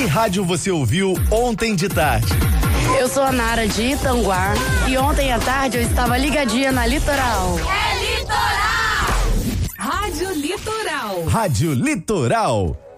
rádio você ouviu ontem de tarde? Eu sou a Nara de Itanguá e ontem à tarde eu estava ligadinha na Litoral. É Litoral! Rádio Litoral. Rádio Litoral.